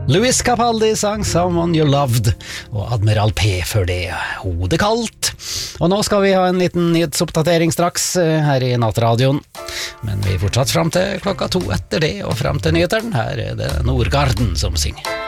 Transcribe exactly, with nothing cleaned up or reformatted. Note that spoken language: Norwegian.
Louis Capaldi sang Someone You Loved, og Admiral P før det, Hodet kaldt. Og nå skal vi ha en liten nyhetsoppdatering straks her i Nattradioen. Men vi fortsatt frem til klokka to etter det, og frem til nyheteren. Her er det Nordgarden som synger.